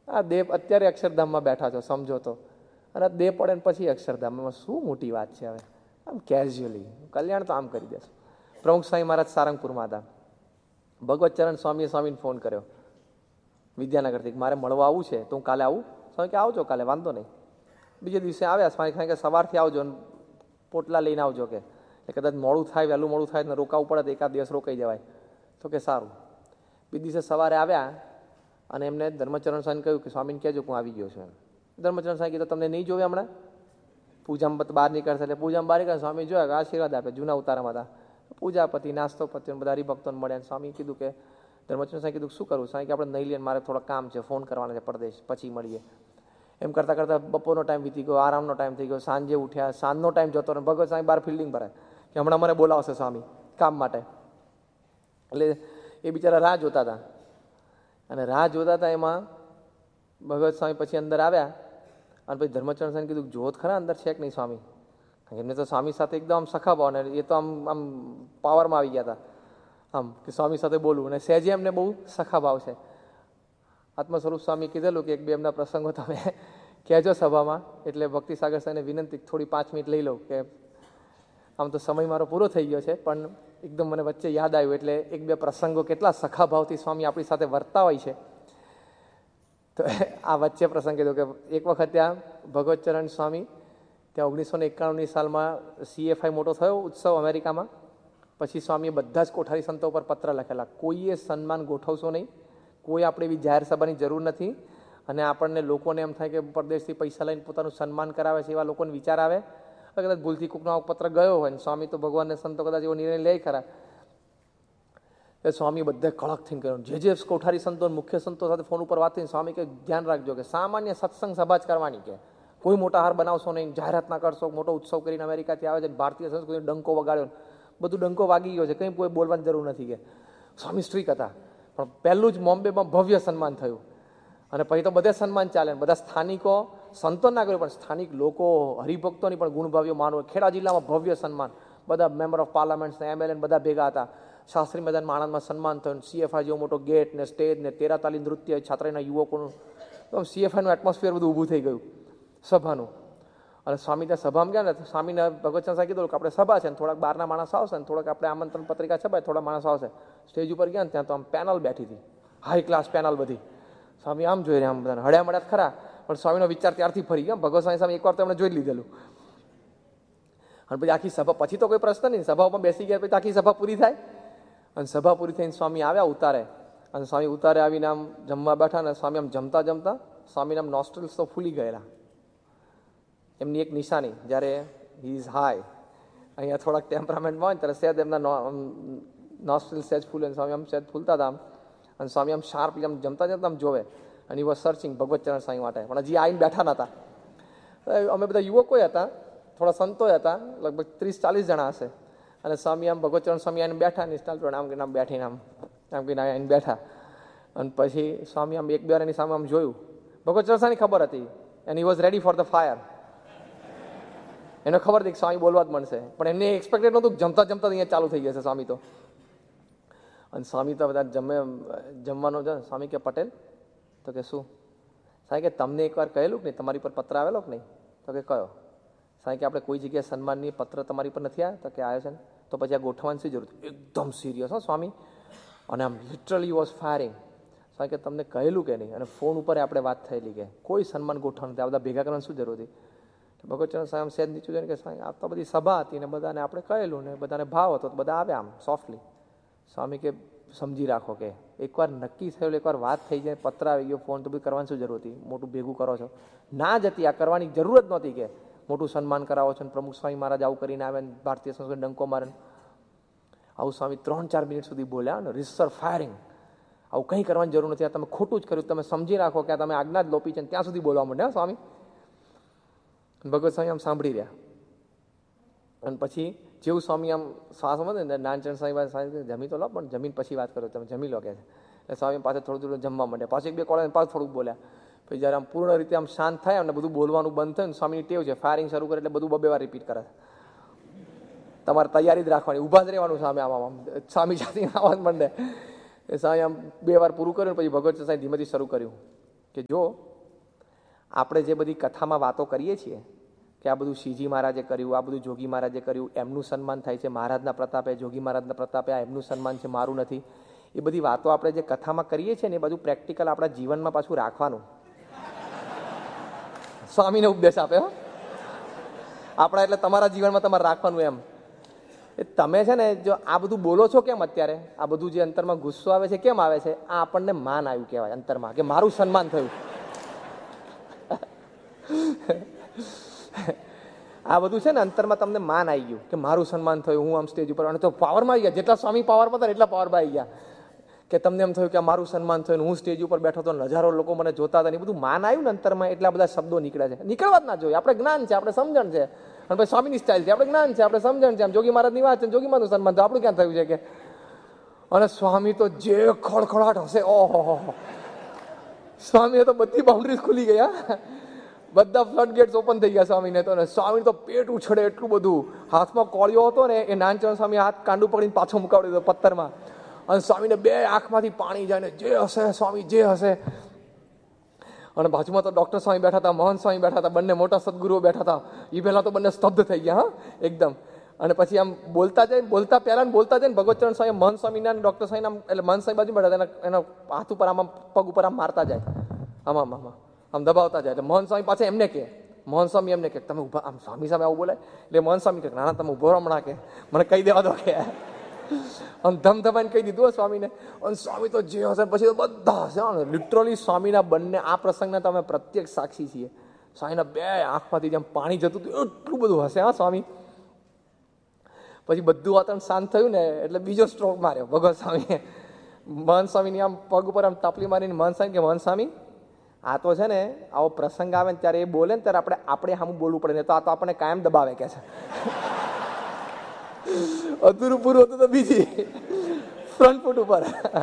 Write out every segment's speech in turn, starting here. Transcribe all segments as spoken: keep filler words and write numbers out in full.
આ દેહ અત્યારે અક્ષરધામમાં બેઠા છો સમજો તો, અને દેહ પડે ને પછી અક્ષરધામમાં શું મોટી વાત છે? હવે આમ કેઝ્યુઅલી કલ્યાણ તો આમ કરી દેશું. પ્રમુખ સ્વામી મહારાજ સારંગપુરમાં હતા. ભગવતચરણ સ્વામીએ સ્વામીને ફોન કર્યો વિદ્યાનગરથી, મારે મળવા આવવું છે તો હું કાલે આવું? સ્વામી કે આવજો કાલે, વાંધો નહીં. બીજે દિવસે આવ્યા સ્વામી કે સવારથી આવજો ને પોટલા લઈને આવજો, કે કદાચ મોડું થાય, વહેલું મોડું થાય ને રોકાવું પડે તો એકાદ દિવસ રોકાઈ જવાય. તો કે સારું. બીજે દિવસે સવારે આવ્યા અને એમને ધર્મચરણ સ્વામીને કહ્યું કે સ્વામીને કહેજો હું આવી ગયો છું. એમ ધર્મચરણ સ્વામી કીધું તમને નહીં જોવે હમણાં? પૂજામાં બહાર નીકળશે એટલે પૂજામાં બહાર નીકળે. સ્વામી જોયા કે આશીર્વાદ આપે, જૂના ઉતારામાં હતા. પૂજા પતિ, નાસ્તો પતિ, બધા હરિભક્તોને મળ્યા. સ્વામી કીધું કે ધર્મચરણ સ્વામી કીધું શું કરવું? સ્વામી કે આપણે નહીં લઈએ, મારે થોડા કામ છે, ફોન કરવાના છે પરદેશ, પછી મળીએ. એમ કરતાં કરતાં બપોરનો ટાઈમ વીતી ગયો, આરામનો ટાઈમ થઈ ગયો, સાંજે ઉઠ્યા, સાંજનો ટાઈમ જતો રહે. ભગવત સ્વામી બહાર ફિલ્ડિંગ ભરાય કે હમણાં મને બોલાવશે સ્વામી કામ માટે. એટલે એ બિચારા રાહ જોતા હતા, અને રાહ જોતા હતા એમાં ભગવત સ્વામી પછી અંદર આવ્યા. અને પછી ધર્મચરણ સ્વામી કીધું જોત ખરા અંદર છે કે નહીં સ્વામી? એમને તો સ્વામી સાથે એકદમ સખા ભાવ, ને એ તો આમ આમ પાવરમાં આવી ગયા હતા આમ કે સ્વામી સાથે બોલવું, અને સહેજે એમને બહુ સખા ભાવ છે. આત્મ સ્વરૂપ સ્વામી કીધેલું કે એક બે એમના પ્રસંગો તમે કહેજો સભામાં. એટલે ભક્તિ સાગર સાહેબને વિનંતી થોડી પાંચ મિનિટ લઈ લઉં, કે આમ તો સમય મારો પૂરો થઈ ગયો છે પણ એકદમ મને વચ્ચે યાદ આવ્યું. એટલે એક બે પ્રસંગો કેટલા સખા ભાવથી સ્વામી આપણી સાથે વર્તા હોય છે. તો આ વચ્ચે પ્રસંગ કીધો કે એક વખત ત્યાં ભગવતચરણ સ્વામી ત્યાં ઓગણીસો ને એકાણુંની સાલમાં સીએફઆઈ મોટો થયો ઉત્સવ અમેરિકામાં. પછી સ્વામીએ બધા જ કોઠારી સંતો પર પત્ર લખેલા, કોઈએ સન્માન ગોઠવશો નહીં, કોઈ આપણે એવી જાહેર સભાની જરૂર નથી, અને આપણને લોકોને એમ થાય કે પરદેશથી પૈસા લઈને પોતાનું સન્માન કરાવે છે, એવા લોકોને વિચાર આવે. કદાચ ભૂલથી કોઈકનો પત્ર ગયો હોય ને સ્વામી તો ભગવાનને સંતો કદાચ એવો નિર્ણય લે ખરા. એ સ્વામી બધે કડક થઈને કહ્યું, જે જે કોઠારી સંતો મુખ્ય સંતો સાથે ફોન ઉપર વાત થઈને સ્વામી કે ધ્યાન રાખજો કે સામાન્ય સત્સંગ સભા જ કરવાની, કે કોઈ મોટા હાર બનાવશો નહીં, જાહેરાત ના કરશો. મોટો ઉત્સવ કરીને અમેરિકાથી આવે છે, ભારતીય સંસ્કૃતિ ડંકો વગાડ્યો, બધું ડંકો વાગી ગયો છે, કંઈ કોઈ બોલવાની જરૂર નથી. કે સ્વામી સ્ટ્રીક હતા, પણ પહેલું જ બોમ્બેમાં ભવ્ય સન્માન થયું. અને પછી તો બધે સન્માન ચાલે, બધા સ્થાનિકો સંતો ના કર્યું પણ સ્થાનિક લોકો હરિભક્તોની પણ ગુણભાવ્યો માનવો. ખેડા જિલ્લામાં ભવ્ય સન્માન, બધા મેમ્બર ઓફ પાર્લામેન્ટ ને એમએલએ બધા ભેગા હતા. શાસ્ત્રી મેદાન આણંદમાં સન્માન થયું. સીએફઆઈ જેવો મોટો ગેટ ને સ્ટેજ ને તેરા તાલી નૃત્ય, છાત્રના યુવકોનું સીએફઆઈનું એટમોસ્ફિયર બધું ઊભું થઈ ગયું સભાનું. અને સ્વામી ત્યાં સભામાં ગયા ને સ્વામીને ભગવતચરણ સાહેબ કીધું કે આપણે સભા છે ને થોડાક બહારના માણસ આવશે ને થોડાક આપણે આમંત્રણ પત્રિકા છપાય, થોડા માણસ આવશે. સ્ટેજ ઉપર ગયા ને ત્યાં તો આમ પેનલ બેઠી હતી, હાઈ ક્લાસ પેનલ બધી. સ્વામી આમ જોઈ રહ્યા, આમ બધાને હળ્યા મળ્યા ખરા, પણ સ્વામીનો વિચાર ત્યારથી ફરી ગયા. ભગવત સ્વામી સામે એકવાર તો એમણે જોઈ લીધેલું. અને પછી આખી સભા પછી તો કોઈ પ્રશ્ન નહીં, સભા ઉપર બેસી ગયા પછી આખી સભા પૂરી થાય. અને સભા પૂરી થઈને સ્વામી આવ્યા ઉતારે, અને સ્વામી ઉતારે આવીને આમ જમવા બેઠા, ને સ્વામી આમ જમતા જમતા સ્વામીના આમ નોસ્ટ્રિલ્સ તો ફૂલી ગયેલા. એમની એક નિશાની, જ્યારે હી ઇઝ હાઈ, અહીંયા થોડાક ટેમ્પરામેન્ટમાં હોય ને ત્યારે સહેજ એમના નોસ્ટ્રિલ્સ સહેજ ફૂલે, સ્વામી આમ સહેજ ફૂલતા હતા આમ. અને સ્વામી આમ શાર્પ આમ જમતા જમતા આમ જોવે, અને વોઝ સર્ચિંગ ભગવતચરણ સ્વામી માટે, પણ હજી આવીને બેઠા નહોતા. અમે બધા યુવકો હતા, થોડા સંતો હતા, લગભગ ત્રીસ ચાલીસ જણા હશે. અને સ્વામી આમ ભગવતચરણ સ્વામી આવીને બેઠા, નિષ્ઠાલ આમ કે આમ બેઠીને આમ આમ કહીને આવીને બેઠા. અને પછી સ્વામી આમ એક બે વાર એની સામે આમ જોયું. ભગવતચરણ સ્વામી ખબર હતી, and he was ready for the fire. એને ખબર હતી કે સ્વામી બોલવા જ મળશે, પણ એમને એક્સપેક્ટેડ નહોતું જમતા જમતા અહીંયા ચાલુ થઈ જશે સ્વામી તો. અને સ્વામી તો બધા જમે જમવાનો છે. સ્વામી કે પટેલ, તો કે શું? સ્વામી કે તમને એકવાર કહેલું કે નહીં તમારી પર પત્ર આવેલો કે નહીં? તો કે કયો? સ્વામી કે આપણે કોઈ જગ્યાએ સન્માનની પત્ર તમારી પર નથી આવ્યા? તો કે આવ્યો છે ને. તો પછી આ ગોઠવવાની શી જરૂર? એકદમ સિરિયસ હો સ્વામી, અને આમ લિટરલી વોઝ ફાયરિંગ. સ્વામી કે તમને કહેલું કે નહીં? અને ફોન ઉપર આપણે વાત થયેલી કે કોઈ સન્માન ગોઠવણ નથી, આ બધા ભેગા કરવાની શું જરૂર હતી? ભગવતચરણ સાહેબ સહેજ નીચું જોઈને કે સ્વામી આ તો બધી સભા હતી ને બધાને આપણે કહેલું ને બધાને ભાવ હતો તો બધા આવ્યા આમ સોફ્ટલી. સ્વામી કે સમજી રાખો કે એકવાર નક્કી થયેલું, એકવાર વાત થઈ જાય, પત્ર આવી ગયો, ફોન તો બી કરવાની શું જરૂર હતી? મોટું ભેગું કરો છો ના જ હતી, આ કરવાની જરૂર જ નહોતી કે મોટું સન્માન કરાવો છો ને પ્રમુખ સ્વામી મહારાજ આવું કરીને આવે ને ભારતીય સંસ્કૃતિ ડંકો મારે. આવું સ્વામી ત્રણ ચાર મિનિટ સુધી બોલ્યા ને રિસર ફાયરિંગ. આવું કંઈ કરવાની જરૂર નથી, આ તમે ખોટું જ કર્યું, તમે સમજી રાખો કે આ તમે આજ્ઞા જ લોપી છે. ત્યાં સુધી બોલવા માંડ્યા સ્વામી. ભગવત સ્વામી આમ સાંભળી રહ્યા. અને પછી જેવું સ્વામી આમ શ્વાસ મળે ને નાનચંદ સ્વામી સ્વામી જમી તો લો, પણ જમીન પછી વાત કરો, તમે જમી લો કે છે. એટલે સ્વામી પાસે થોડું થોડું જમવા માંડ્યા, પાછું એક બે કોળા પાછું થોડુંક બોલ્યા. પછી જ્યારે આમ પૂર્ણ રીતે આમ શાંત થાય અને બધું બોલવાનું બંધ થાય ને સ્વામીની ટેવ છે ફાયરિંગ શરૂ કરે એટલે બધું બબે વાર રિપીટ કરે. તમારે તૈયારી જ રાખવાની, ઊભા જ રહેવાનું સામે. આમ આમ સ્વામી જાતિ આવાજ માંડે. એ સ્વામી આમ બે વાર પૂરું કર્યું પછી ભગવત સ્વામી ધીમેથી શરૂ કર્યું. કે જો આપણે જે બધી કથામાં વાતો કરીએ છીએ કે આ બધું શ્રીજી મહારાજે કર્યું, આ બધું જોગી મહારાજે કર્યું, એમનું સન્માન થાય છે, મહારાજના પ્રતાપે, જોગી મહારાજના પ્રતાપે આ એમનું સન્માન છે, મારું નથી, એ બધી વાતો આપણે જે કથામાં કરીએ છીએ ને એ બધું પ્રેક્ટિકલ આપણા જીવનમાં પાછું રાખવાનું. સ્વામીને ઉપદેશ આપે હો આપણા, એટલે તમારા જીવનમાં તમારે રાખવાનું. એમ એ તમે છે ને જો આ બધું બોલો છો કેમ અત્યારે, આ બધું જે અંતરમાં ગુસ્સો આવે છે કેમ આવે છે, આ આપણને માન આવ્યું કહેવાય અંતરમાં, કે મારું સન્માન થયું. આ બધું છે ને અંતરમાં તમને માન આવી ગયું કે મારું સન્માન થયું, હું આમ સ્ટેજ ઉપર, અને તો પાવરમાં આવી ગયા, જેટલા સ્વામી પાવરમાં હતા એટલા પાવરમાં આવી ગયા કે તમને એમ થયું કે મારું સન્માન થયું, હું સ્ટેજ ઉપર બેઠો હતો, હજારો લોકો મને જોતા હતા, એ બધું માન આવ્યું ને અંતરમાં, એટલા બધા શબ્દો નીકળે છે. નીકળવા જ ના જોઈએ. આપણે જ્ઞાન છે, આપણે સમજણ છે, અને ભાઈ સ્વામીની સ્ટાઇલ છે, આપણે જ્ઞાન છે, આપણે સમજણ છે, આમ જોગી મહારાજની વાત છે, જોગી મહારાજનું સન્માન તો આપણું ક્યાં થયું છે કે. અને સ્વામી તો જે ખડખડાટ હશે, ઓહો, સ્વામીએ તો બધી બાઉન્ડ્રીઝ ખુલી ગયા, બધા ફ્લડ ગેટ્સ ઓપન થઈ ગયા સ્વામીને તો. સ્વામી તો પેટ ઉછળે એટલું બધું, હાથમાં કોળિયો હતો ને એ નાનચંદ સ્વામી હાથ કાંડું પકડીને પાછો મુકાવી દીધો પથ્થરમાં, અને સ્વામીને બે આંખમાંથી પાણી જાય ને જે હશે સ્વામી જે હશે. અને બાજુમાં તો ડોક્ટર સ્વામી બેઠા હતા, મહંત સ્વામી બેઠા હતા, બંને મોટા સદગુરુઓ બેઠા હતા. એ પહેલા તો બંને સ્તબ્ધ થઈ ગયા હા એકદમ. અને પછી આમ બોલતા જાય, બોલતા પહેલા બોલતા જાય ને ભગવતચરણ સ્વામી મહંત સ્વામીના ડોક્ટર સ્વામીના, એટલે મહંત સ્વામી બાજુ બેઠા હતા, એના હાથ ઉપર આમ પગ ઉપર આમ મારતા જાય, આમાં આમાં આમ દબાવતા જાય. એટલે મહંત સ્વામી પાછા એમને કે, મહંત સ્વામી એમને કે તમે ઉભા, આમ સ્વામી સામે આવું બોલાય એટલે મહંત સ્વામી કે ના તમે ઉભો હમણાં કે મને કહી દેવા દો કે. આમ ધમધમાઈને કહી દીધું સ્વામીને. અને સ્વામી તો જે હશે પછી તો બધા હશે, લિટરલી સ્વામીના બંને આ પ્રસંગના તમે પ્રત્યક્ષ સાક્ષી છીએ. સ્વામીના બે આંખમાંથી જેમ પાણી જતું હતું એટલું બધું હશે હા સ્વામી. પછી બધું વાતાવરણ શાંત થયું ને એટલે બીજો સ્ટ્રોક માર્યો ભગવત સ્વામીએ. મહંત સ્વામીની આમ પગ ઉપર આમ તાપલી મારીને મહંત સ્વામી કે મહંત સ્વામી આ તો છે ને આવો પ્રસંગ આવે ને ત્યારે એ બોલે ને ત્યારે આપણે આપણે સામું બોલવું પડે ને, તો આ તો આપણને કાયમ દબાવે કે છે. અધૂરું પૂરું હતું તો બીજી ફ્રન્ટ ફૂટ ઉપર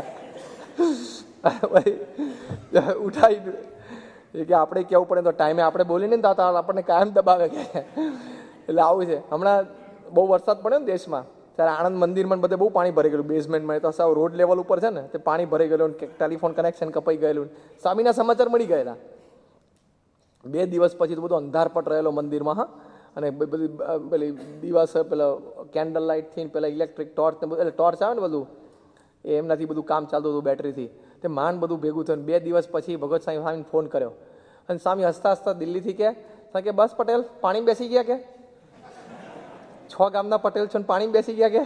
ઉઠાવી કે આપણે કેવું પડે તો ટાઈમે આપણે બોલીને તો આપણને કાયમ દબાવે કે. એટલે આવું છે. હમણાં બહુ વરસાદ પડ્યો ને દેશમાં, ત્યારે આણંદ મંદિરમાં બધે બહુ પાણી ભરાઈ ગયેલું, બેઝમેન્ટમાં. તો સાવ રોડ લેવલ ઉપર છે ને તે પાણી ભરાઈ ગયેલું, ટેલિફોન કનેક્શન કપાઈ ગયેલું. સ્વામીના સમાચાર મળી ગયેલા. બે દિવસ પછી તો બધો અંધારપટ રહેલો મંદિરમાં હા. અને બધી પેલી દિવસ પેલા કેન્ડલ લાઇટથી પેલા ઇલેક્ટ્રિક ટોર્ચ, એટલે ટોર્ચ આવે ને બધું એ એમનાથી બધું કામ ચાલતું હતું બેટરીથી. તે માંડ બધું ભેગું થયું. બે દિવસ પછી ભગવત સ્વામી સ્વામીને ફોન કર્યો અને સ્વામી હસતા હસતા દિલ્હીથી કે કે બસ પટેલ પાણી બેસી ગયા કે છ ગામના પટેલ છો ને પાણી બેસી ગયા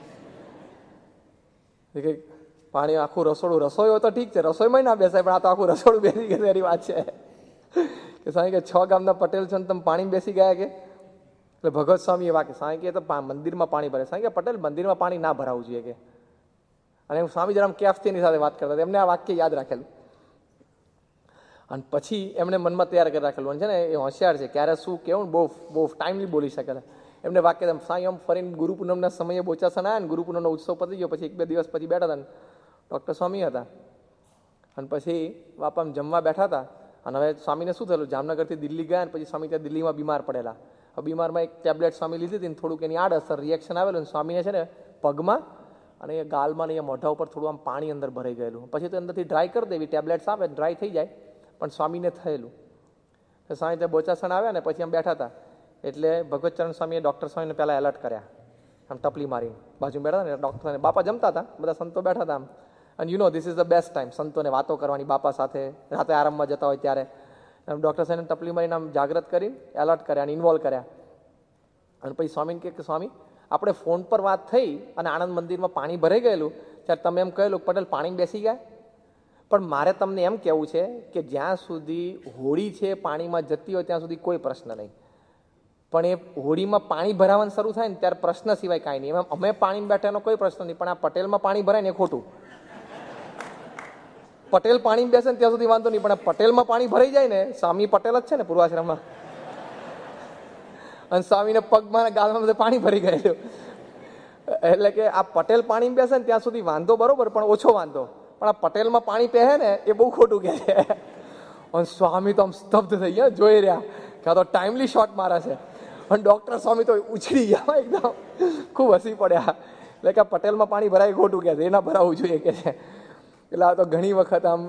કે પાણી આખું રસોડું, રસોઈ હોય તો ઠીક છે, રસોઈમાં ના બેસાય, પણ આ તો આખું રસોડું બેસી ગયા એની વાત છે કે સ્વામી કે છ ગામના પટેલ છો ને તમે પાણી બેસી ગયા કે. એટલે ભગવત સ્વામી એ વાક્ય સ્વામી કે તો મંદિરમાં પાણી ભરે. સ્વામી કે પટેલ મંદિરમાં પાણી ના ભરાવું જોઈએ કે. અને સ્વામી જરા કેફથી એની સાથે વાત કરતા એમને આ વાક્ય યાદ રાખેલું. અને પછી એમણે મનમાં તૈયાર કરી રાખેલું છે ને એ હોશિયાર છે, ક્યારે શું કેવું બહુ બહુ ટાઈમલી બોલી શકે. એમને વાક્ય સાંઈ આમ ફરીને ગુરુ પૂનમના સમયે બોચાસણ આવ્યા ને ગુરુ પૂનમનો ઉત્સવ પતી ગયો પછી એક બે દિવસ પછી બેઠા હતા ને ડૉક્ટર સ્વામી હતા. અને પછી બાપા જમવા બેઠા હતા. અને હવે સ્વામીને શું થયેલું, જામનગરથી દિલ્હી ગયા ને પછી સ્વામી ત્યાં દિલ્હીમાં બીમાર પડેલા. બીમારમાં એક ટેબ્લેટ સ્વામી લીધી હતી ને થોડુંક એની આડઅસર રિએક્શન આવેલું. સ્વામીને છે ને પગમાં અને એ ગાલમાં ને એ મોઢા ઉપર થોડું આમ પાણી અંદર ભરાઈ ગયેલું. પછી તો અંદરથી ડ્રાય કરી દેવી, ટેબ્લેટ્સ આવે ડ્રાય થઈ જાય, પણ સ્વામીને થયેલું. તો સ્વામી ત્યાં બોચાસણ આવ્યા ને પછી આમ બેઠા હતા એટલે ભગવતચરણ સ્વામીએ ડૉક્ટર સ્વામીને પહેલાં એલર્ટ કર્યા, આમ ટપલી મારીને બાજુ બેઠા હતા ને ડૉક્ટર બાપા જમતા હતા, બધા સંતો બેઠા હતા આમ. અને you know this is the best time સંતોને વાતો કરવાની બાપા સાથે રાતે આરામમાં જતા હોય ત્યારે. ડૉક્ટર સાહેબને ટપલી મારીને આમ જાગૃત કરીને એલર્ટ કર્યા અને ઇન્વોલ્વ કર્યા. અને પછી સ્વામીને કહે કે સ્વામી આપણે ફોન પર વાત થઈ અને આણંદ મંદિરમાં પાણી ભરાઈ ગયેલું ત્યારે તમે એમ કહેલું પટેલ પાણી બેસી ગયા, પણ મારે તમને એમ કહેવું છે કે જ્યાં સુધી હોળી છે પાણીમાં જતી હોય ત્યાં સુધી કોઈ પ્રશ્ન નહીં, પણ એ હોળીમાં પાણી ભરાવાનું શરૂ થાય ને ત્યારે પ્રશ્ન સિવાય કાંઈ નહીં. એમ અમે પાણી બેઠાનો કોઈ પ્રશ્ન નહીં, પણ આ પટેલમાં પાણી ભરાય ને એ ખોટું. પટેલ પાણી બેસે ને ત્યાં સુધી વાંધો નહીં, પણ પટેલમાં પાણી ભરાઈ જાય ને, સ્વામી પટેલ જ છે ને પૂર્વાશ્રમમાં, અને સ્વામીને પગમાં ગાલમાં બધે પાણી ભરી ગયેલું. એટલે કે આ પટેલ પાણી બેસે ને ત્યાં સુધી વાંધો બરોબર, પણ ઓછો વાંધો, પણ આ પટેલમાં પાણી પહેરે ને એ બહુ ખોટું કહે છે. અને સ્વામી તો આમ સ્તબ્ધ થઈ ગયા, જોઈ રહ્યા કે આ તો ટાઈમલી શોટ મારે છે. અને ડૉક્ટર સ્વામી તો ઉછળી ગયા એકદમ, ખૂબ હસી પડ્યા. એટલે કે પટેલમાં પાણી ભરાય ખોટું કહે છે, એ ના ભરાવવું જોઈએ કે છે. એટલે આ તો ઘણી વખત આમ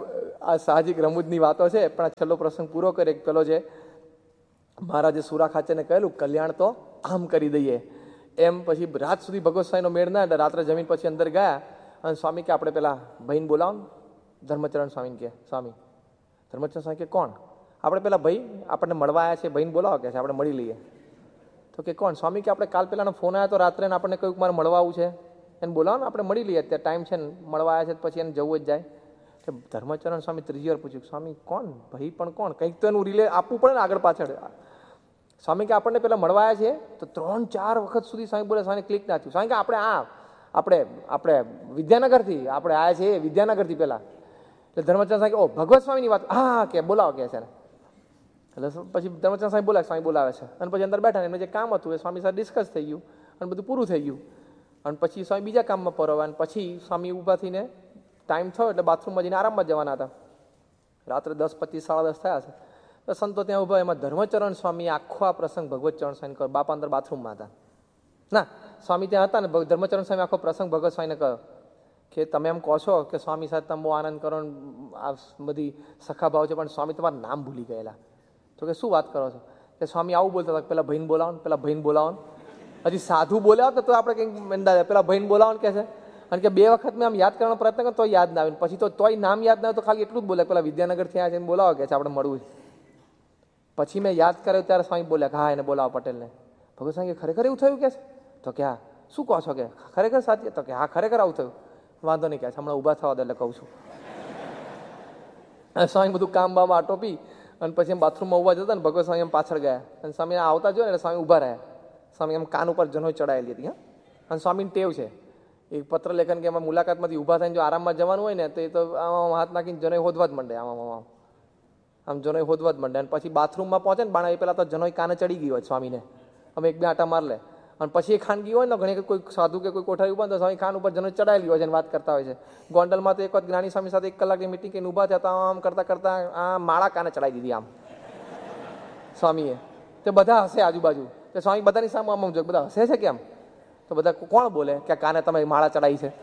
આ સાહજિક રમૂજની વાતો છે, પણ આ છેલ્લો પ્રસંગ પૂરો કરે. પેલો છે મહારાજે સુરા ખાચરને કહેલું કલ્યાણ તો આમ કરી દઈએ એમ. પછી રાત સુધી ભગવત સ્વામીનો મેળ ના, એટલે રાત્રે જમીન પછી અંદર ગયા અને સ્વામી કે આપણે પેલા ભાઈને બોલાવો. ધર્મચરણ સ્વામીને કે સ્વામી ધર્મચરણ સ્વામી કે કોણ? આપણે પેલા ભાઈ આપણને મળવા આવ્યા છે, ભાઈને બોલાવો કે છે, આપણે મળી લઈએ. તો કે કોણ? સ્વામી કે આપણે કાલ પેલાનો ફોન આવ્યો તો રાત્રે ને આપણને કહ્યું કે મારે મળવા આવું છે, એને બોલાવો ને, આપણે મળી લઈએ. અત્યારે ટાઈમ છે ને, મળવા આવ્યા છે પછી એને જવું જ જાય. તો ધર્મચરણ સ્વામી ત્રીજી વાર પૂછ્યું સ્વામી કોણ ભાઈ પણ કોણ? કંઈક તો એનું રિલે આપવું પડે ને આગળ પાછળ. સ્વામી કે આપણને પેલા મળવા આવ્યા છે. તો ત્રણ ચાર વખત સુધી સ્વામી બોલે, સ્વામી ક્લિક ના થયું. સ્વામી કે આપણે આ આપણે આપણે વિદ્યાનગરથી આપણે આવ્યા છીએ, વિદ્યાનગરથી પેલા. એટલે ધર્મચરણ સ્વામી કે ઓ ભગવત સ્વામીની વાત, હા કે બોલાવો કે છે. એટલે પછી ધર્મચરણ સ્વામી બોલાવે, સ્વામી બોલાવે છે અને પછી અંદર બેઠા એમને જે કામ હતું એ સ્વામી સાથે ડિસ્કસ થઈ ગયું અને બધું પૂરું થઈ ગયું. અને પછી સ્વામી બીજા કામમાં પરોવ્યા અને પછી સ્વામી ઊભા થઈને ટાઈમ થયો એટલે બાથરૂમમાં જઈને આરામમાં જવાના હતા. રાત્રે દસ પચીસ સાડા દસ થયા છે. તો સંતો ત્યાં ઊભા. એમાં ધર્મચરણ સ્વામી આખો આ પ્રસંગ ભગવત ચરણ સ્વામી કહ્યો. બાપા અંદર બાથરૂમમાં હતા ના, સ્વામી ત્યાં હતા ને. ધર્મચરણ સ્વામી આખો પ્રસંગ ભગવત સ્વામીને કહ્યો કે તમે એમ કહો છો કે સ્વામી સાથે તમે બહુ આનંદ કરો, આ બધી સખા ભાવ છે, પણ સ્વામી તમારું નામ ભૂલી ગયેલા. તો કે શું વાત કરો છો? કે સ્વામી આવું બોલતા હતા, પેલા ભાઈને બોલાવો, પેલા ભાઈને બોલાવો. હજી સાધુ બોલ્યા તો આપણે કંઈક મંદા પેલા ભાઈને બોલાવો કે છે. અને કે બે વખત મેં આમ યાદ કરવાનો પ્રયત્ન કર્યો તો યાદ ના આવે. પછી તો તોય નામ યાદ ના આવે તો ખાલી એટલું જ બોલે પેલા વિદ્યાનગરથી આવ્યા છે એને બોલાવો કે છે, આપણે મળવું છે. પછી મેં યાદ કર્યો ત્યારે સ્વામી બોલ્યા કે હા એને બોલાવો પટેલને. ભગવત સ્વામી ખરેખર એવું થયું કે છે? તો કે હા. શું કહો છો કે ખરેખર સાચી? તો કે હા ખરેખર આવું થયું. વાંધો નહીં કે હમણાં ઊભા થવા દે એટલે કહું છું. સ્વામી બધું કામ બામ આટોપી અને પછી એમ બાથરૂમમાં ઊભા જતા ને ભગવત સ્વામી એમ પાછળ ગયા અને સ્વામી આવતા જોયો ને એટલે સ્વામી ઊભા રહ્યા. સ્વામી એમ કાન ઉપર જનોઈ ચડાયેલી હતી. હા, અને સ્વામીને ટેવ છે એક પત્ર લેખન કે એમાં મુલાકાતમાંથી ઊભા થઈને જો આરામમાં જવાનું હોય ને તો એ તો આમ હાથ નાખીને જનોઈ હોદવા જ માંડે, આમ આમ આમ જનોઈ હોદવા જ માંડે. અને પછી બાથરૂમમાં પહોંચે ને બાણા એ પેલા તો જનોઈ કાને ચડી ગઈ હોય સ્વામીને, અમે એક બે આટા માર લે. અને પછી એ ખાનગી હોય ને ઘણી કોઈ સાધુ કે કોઈ કોઠારી ઉભા તો સ્વામી ખાન ઉપર જનોઈ ચડાયેલી હોય છે વાત કરતા હોય છે. ગોંડલમાં તો એક વખત જ્ઞાની સ્વામી સાથે એક કલાકની મિટિંગ કરીને ઊભા થયા હતા, આમ કરતા કરતા આ માળા કાને ચડાવી દીધી આમ સ્વામીએ. તે બધા હશે આજુબાજુ. તો સ્વામી બધાની સામે આમ જો બધા હસે છે કેમ? તો બધા કોણ બોલે કે કાને તમે માળા ચડાવી છે?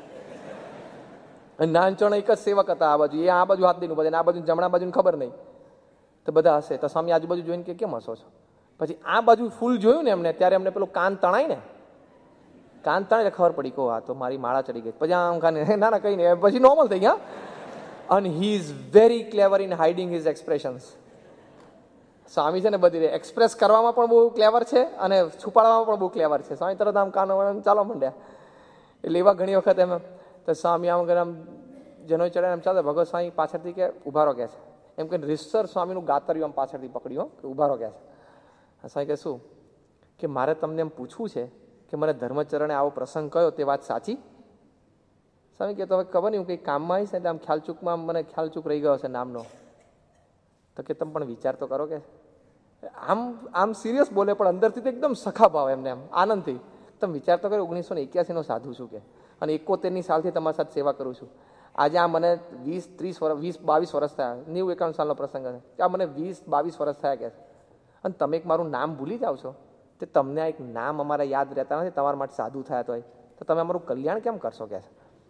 નાનચણ એક જ સેવક હતા આ બાજુ, એ આ બાજુ હાથ દઈને ઉભા, આ બાજુ જમણા બાજુને ખબર નહીં. તો બધા હશે. તો સ્વામી આજુબાજુ જોઈને કે કેમ હસો છો? પછી આ બાજુ ફૂલ જોયું ને એમને ત્યારે એમને પેલું કાન તણાય ને, કાન તણાય એટલે ખબર પડી કહો આ તો મારી માળા ચડી ગઈ. પછી આમ ખાને ના ના કઈ નહીં, પછી નોર્મલ થઈ ગયા. અને he is very clever in hiding his expressions. સ્વામી છે ને બધી એક્સપ્રેસ કરવામાં પણ બહુ ક્લેવર છે અને છુપાડવામાં પણ બહુ ક્લેવર છે. સ્વામી તરત આમ કાનો ચાલો માંડ્યા. એટલે એવા ઘણી વખત એમ તો સ્વામી આમ કરે આમ જનોઈ ચડે એમ ચાલે. ભગવત સ્વામી પાછળથી કે ઉભા રહો કે છે, એમ કે રીસર સ્વામીનું ગાતર્યું આમ પાછળથી પકડ્યું કે ઉભા રહો કે છે. સ્વામી કે શું? કે મારે તમને એમ પૂછવું છે કે મને ધર્મચરણે આવો પ્રસંગ કયો તે વાત સાચી? સ્વામી કે તો હવે ખબર નહીં હું કંઈ કામમાં આવીશ ને એટલે આમ ખ્યાલ ચૂકમાં મને ખ્યાલ ચૂક રહી ગયો છે નામનો. તો કે તમે પણ વિચાર તો કરો કે આમ આમ સિરિયસ બોલે પણ અંદરથી તો એકદમ સખા ભાવ એમને એમ આનંદથી. તમે વિચાર તો કરો ઓગણીસો ને એક્યાસીનો સાધુ છું કે અને એકોતેરની સાલથી તમારી સાથે સેવા કરું છું. આજે આ મને વીસ ત્રીસ વર્ષ વીસ બાવીસ વર્ષ થયા, નેવું એકાવન સાલનો પ્રસંગ છે. આ મને વીસ બાવીસ વર્ષ થયા કે અને તમે એક મારું નામ ભૂલી જાઓ છો. તે તમને આ એક નામ અમારા યાદ રહેતા નથી, તમારા માટે સાધુ થયા તો તો તમે અમારું કલ્યાણ કેમ કરશો કે છે.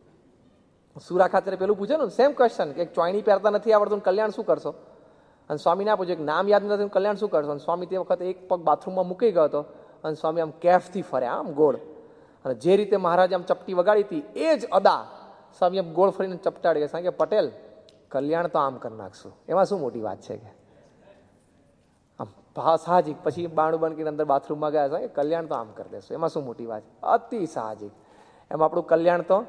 સુરા ખાતરે પેલું પૂછે ને સેમ ક્વેશ્ચન કે ચોયણી પહેરતા નથી આવડતું કલ્યાણ શું કરશો? અને સ્વામી ના પૂછ્યું નામ યાદ નથી કલ્યાણ શું કરશો? અને સ્વામી તે વખતે એક પગ બાથરૂમમાં મૂકી ગયો હતો અને સ્વામી આમ કેફથી ફર્યા આમ ગોળ. અને જે રીતે મહારાજે આમ ચપટી વગાડી હતી એ જ અદા સ્વામી આમ ગોળ ફરીને ચપટાડી ગયા. કે પટેલ કલ્યાણ તો આમ કરી નાખશું, એમાં શું મોટી વાત છે કે આમ સાહજિક. પછી બાણું બંધ કરીને અંદર બાથરૂમમાં ગયા કે કલ્યાણ તો આમ કરી દેશું, એમાં શું મોટી વાત છે? અતિ સાહજિક. એમાં આપણું કલ્યાણ તો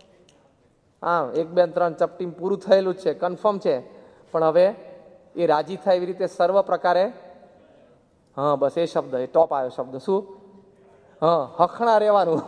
હા એક બે ત્રણ ચપટી પૂરું થયેલું જ છે, કન્ફર્મ છે. પણ હવે એ રાજી થાય એવી રીતે સર્વ પ્રકારે હા બસ એ શબ્દ એ ટોપ આવ્યો શબ્દ શું? હા હખણા રહેવાનું.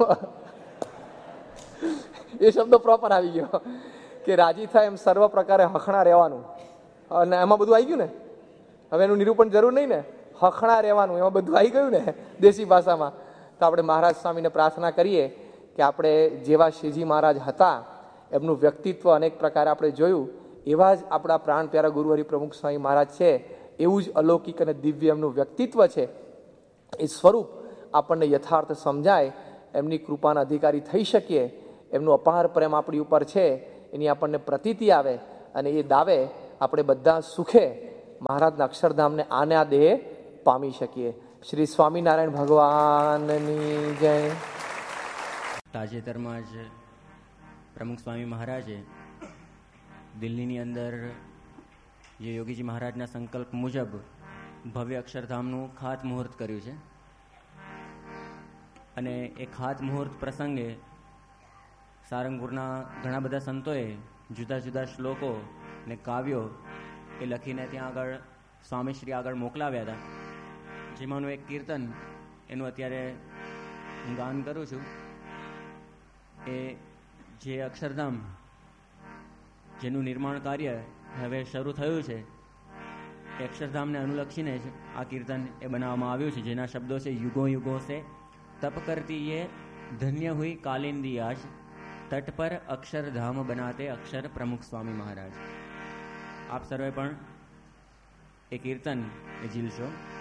એ શબ્દ પ્રોપર આવી ગયો કે રાજી થાય એમ સર્વ પ્રકારે હખણા રહેવાનું. અને એમાં બધું આવી ગયું ને, હવે એનું નિરૂપણ જરૂર નહીં ને. હખણા રહેવાનું એમાં બધું આવી ગયું ને દેશી ભાષામાં. તો આપણે મહારાજ સ્વામીને પ્રાર્થના કરીએ કે આપણે જેવા શ્રીજી મહારાજ હતા એમનું વ્યક્તિત્વ અનેક પ્રકારે આપણે જોયું, એવા જ આપણા પ્રાણ પ્યારા ગુરુ હરિપ્રમુખ સ્વામી મહારાજ છે. એવું જ અલૌકિક અને દિવ્ય એમનું વ્યક્તિત્વ છે. એ સ્વરૂપ આપણને યથાર્થ સમજાય, એમની કૃપાના અધિકારી થઈ શકીએ, એમનું અપાર પ્રેમ આપણી ઉપર છે એની આપણને પ્રતીતિ આવે અને એ દાવે આપણે બધા સુખે મહારાજના અક્ષરધામને આને આ દેહે પામી શકીએ. શ્રી સ્વામિનારાયણ ભગવાનની જય. તાજેતરમાં જ પ્રમુખ સ્વામી મહારાજે દિલ્હીની અંદર જે યોગીજી મહારાજના સંકલ્પ મુજબ ભવ્ય અક્ષરધામનું ખાતમુહૂર્ત કર્યું છે. અને એ ખાતમુહૂર્ત પ્રસંગે સારંગપુરના ઘણા બધા સંતોએ જુદા જુદા શ્લોકો ને કાવ્યો એ લખીને ત્યાં આગળ સ્વામીશ્રી આગળ મોકલાવ્યા હતા. જેમાંનું એક કીર્તન એનું અત્યારે હું ગાન કરું છું. એ જે અક્ષરધામ જેનું નિર્માણ કાર્ય હવે શરૂ થયું છે એ અક્ષરધામને અનુલક્ષીને જ આ કીર્તન એ બનાવવામાં આવ્યું છે, જેના શબ્દો છે યુગો યુગો સે તપ કરતી ये धन्य हुई कालिंदी आज तट पर अक्षरधाम बनाते अक्षर प्रमुख स्वामी महाराज. આપ સર્વે પણ એ કીર્તન એ ઝીલશો.